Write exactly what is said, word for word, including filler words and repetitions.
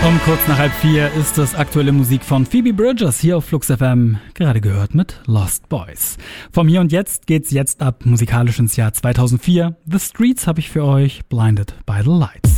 Um kurz nach halb vier ist es aktuelle Musik von Phoebe Bridgers hier auf Flux F M, gerade gehört mit Lost Boys. Vom Hier und Jetzt geht's jetzt ab musikalisch ins Jahr zweitausendvier. The Streets habe ich für euch, Blinded by the Lights.